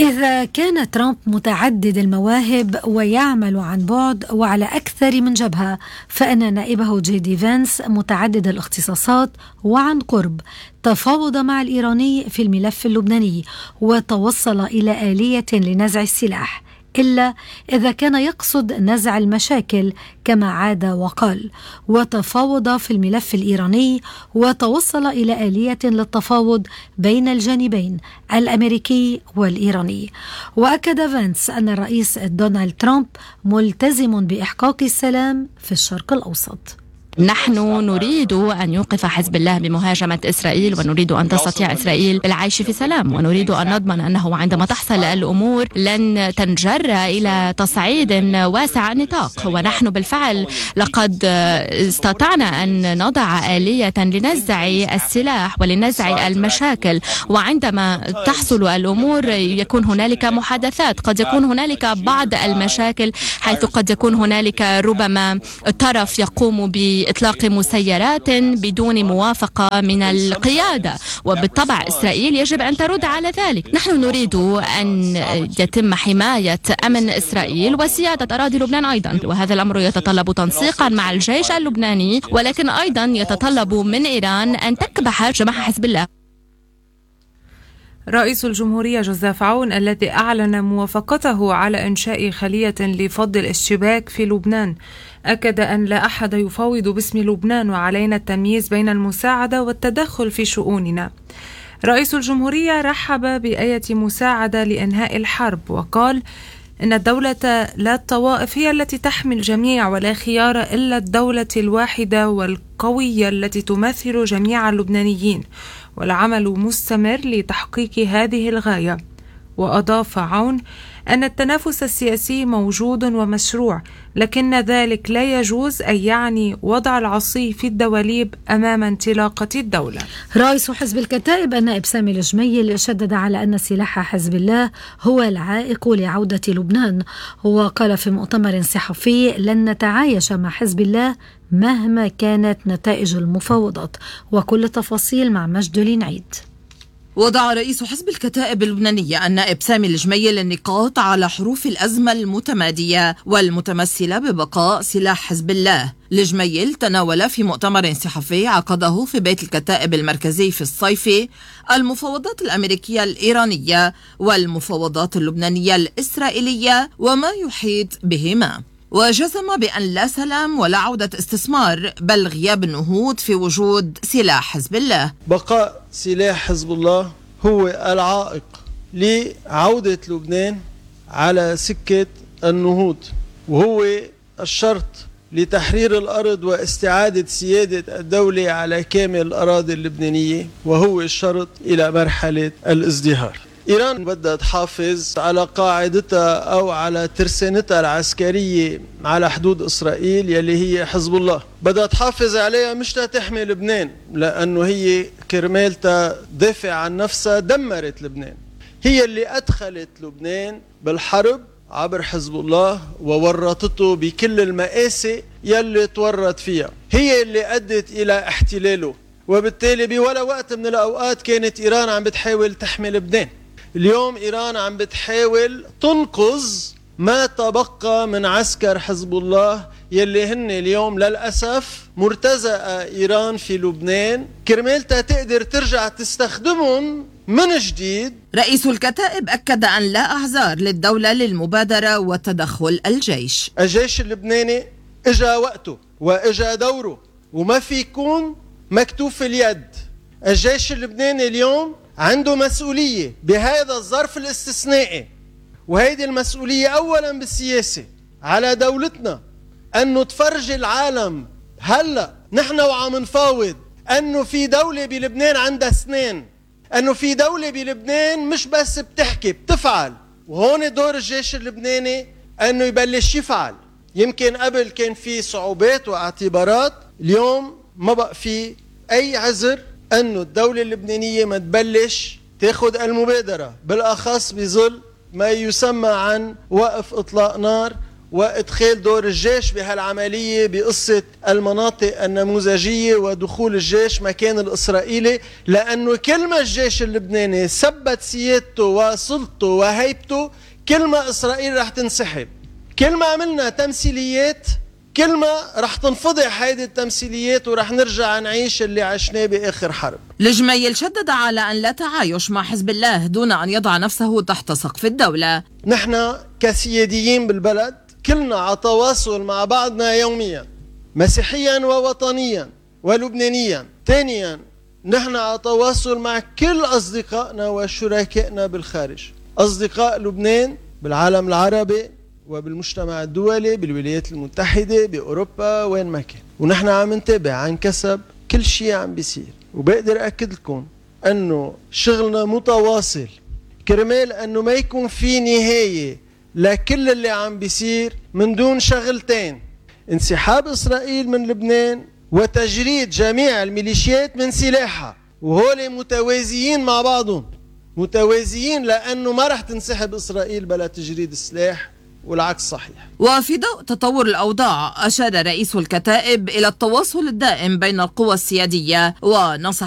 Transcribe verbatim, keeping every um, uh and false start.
إذا كان ترامب متعدد المواهب ويعمل عن بعد وعلى أكثر من جبهة، فإن نائبه جي دي فانس متعدد الاختصاصات وعن قرب تفاوض مع الإيراني في الملف اللبناني وتوصل إلى آلية لنزع السلاح، إلا إذا كان يقصد نزع المشاكل كما عاد وقال، وتفاوض في الملف الإيراني وتوصل إلى آلية للتفاوض بين الجانبين الأمريكي والإيراني. وأكد فانس أن الرئيس دونالد ترامب ملتزم بإحقاق السلام في الشرق الأوسط. نحن نريد أن يوقف حزب الله بمهاجمة إسرائيل، ونريد أن تستطيع إسرائيل العيش في سلام، ونريد أن نضمن أنه عندما تحصل الأمور لن تنجر إلى تصعيد واسع النطاق. ونحن بالفعل لقد استطعنا أن نضع آلية لنزع السلاح ولنزع المشاكل، وعندما تحصل الأمور يكون هنالك محادثات. قد يكون هنالك بعض المشاكل حيث قد يكون هنالك ربما طرف يقوم ب إطلاق مسيرات بدون موافقة من القيادة، وبالطبع إسرائيل يجب أن ترد على ذلك. نحن نريد أن يتم حماية أمن إسرائيل وسيادة أراضي لبنان أيضا، وهذا الأمر يتطلب تنسيقا مع الجيش اللبناني، ولكن أيضا يتطلب من إيران أن تكبح جماح حزب الله. رئيس الجمهورية جوزيف عون الذي أعلن موافقته على إنشاء خلية لفض الاشتباك في لبنان أكد أن لا أحد يفاوض باسم لبنان، وعلينا التمييز بين المساعدة والتدخل في شؤوننا. رئيس الجمهورية رحب بآية مساعدة لإنهاء الحرب، وقال إن الدولة لا الطوائف هي التي تحمي الجميع، ولا خيار إلا الدولة الواحدة والقوية التي تمثل جميع اللبنانيين، والعمل مستمر لتحقيق هذه الغاية. وأضاف عون أن التنافس السياسي موجود ومشروع، لكن ذلك لا يجوز أن يعني وضع العصي في الدواليب أمام انطلاقة الدولة. رئيس حزب الكتائب النائب سامي الجميل شدد على أن سلاح حزب الله هو العائق لعودة لبنان، وقال في مؤتمر صحفي: لن نتعايش مع حزب الله مهما كانت نتائج المفاوضات. وكل التفاصيل مع مجد العنعيد. وضع رئيس حزب الكتائب اللبنانية النائب سامي الجميل النقاط على حروف الأزمة المتمادية والمتمثلة ببقاء سلاح حزب الله. الجميل تناول في مؤتمر صحفي عقده في بيت الكتائب المركزي في الصيف المفاوضات الأمريكية الإيرانية والمفاوضات اللبنانية الإسرائيلية وما يحيط بهما، وجزم بأن لا سلام ولا عودة استثمار، بل غياب النهوض في وجود سلاح حزب الله. بقاء سلاح حزب الله هو العائق لعودة لبنان على سكة النهوض، وهو الشرط لتحرير الأرض واستعادة سيادة الدولة على كامل الأراضي اللبنانية، وهو الشرط إلى مرحلة الازدهار. إيران بدها تحافظ على قاعدتها أو على ترسانتها العسكرية على حدود إسرائيل يلي هي حزب الله، بدها تحافظ عليها مش تحمي لبنان، لأنه هي كرمالتها دافع عن نفسها دمرت لبنان. هي اللي أدخلت لبنان بالحرب عبر حزب الله وورطته بكل المآسي يلي تورط فيها، هي اللي أدت إلى احتلاله، وبالتالي بولا وقت من الأوقات كانت إيران عم بتحاول تحمي لبنان. اليوم إيران عم بتحاول تنقذ ما تبقى من عسكر حزب الله يلي هن اليوم للأسف مرتزقة إيران في لبنان كرمالتها تقدر ترجع تستخدمهم من جديد. رئيس الكتائب أكد أن لا أعذار للدولة للمبادرة وتدخل الجيش. الجيش اللبناني إجا وقته وإجا دوره، وما في يكون مكتوف اليد. الجيش اللبناني اليوم عنده مسؤولية بهذا الظرف الاستثنائي، وهيدي المسؤولية أولا بالسياسة على دولتنا أنه تفرج العالم هلأ نحن وعم نفاوض أنه في دولة بلبنان عندها سنين، أنه في دولة بلبنان مش بس بتحكي بتفعل. وهون دور الجيش اللبناني أنه يبلش يفعل. يمكن قبل كان في صعوبات واعتبارات، اليوم ما بقى في أي عذر أنه الدولة اللبنانية ما تبلش تاخد المبادرة، بالأخص بظل ما يسمى عن وقف إطلاق نار وإدخال دور الجيش بهالعملية بقصة المناطق النموذجية ودخول الجيش مكان الإسرائيلي، لأنه كل ما الجيش اللبناني ثبت سيادته وسلطته وهيبته كل ما إسرائيل رح تنسحب. كل ما عملنا تمثيليات كل ما رح تنفضح هيدي التمثيليات ورح نرجع نعيش اللي عشناه بآخر حرب. الجميل شدد على أن لا تعايش مع حزب الله دون أن يضع نفسه تحت سقف الدولة. نحن كسياديين بالبلد كلنا على تواصل مع بعضنا يوميا، مسيحيا ووطنيا ولبنانيا. ثانيا نحن على تواصل مع كل أصدقائنا وشركائنا بالخارج، أصدقاء لبنان بالعالم العربي وبالمجتمع الدولي، بالولايات المتحدة، بأوروبا، وين ما كان. ونحن عم نتابع عن كسب كل شيء عم بيصير، وبقدر أكد لكم أنه شغلنا متواصل كرمال أنه ما يكون في نهاية لكل اللي عم بيصير من دون شغلتين: انسحاب إسرائيل من لبنان وتجريد جميع الميليشيات من سلاحها. وهول متوازيين مع بعضهم، متوازيين، لأنه ما رح تنسحب إسرائيل بلا تجريد السلاح، والعكس صحيح. وفي ضوء تطور الأوضاع أشار رئيس الكتائب إلى التواصل الدائم بين القوى السيادية ونصح